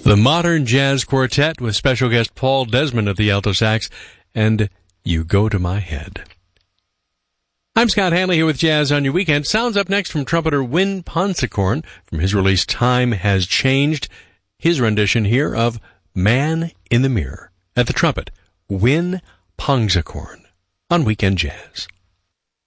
The Modern Jazz Quartet with special guest Paul Desmond at the alto sax, and You Go to My Head. I'm Scott Hanley here with Jazz on Your Weekend. Sounds up next from trumpeter Win Ponsicorn from his release Time Has Changed. His rendition here of Man in the Mirror. At the trumpet, Win Ponsicorn on Weekend Jazz.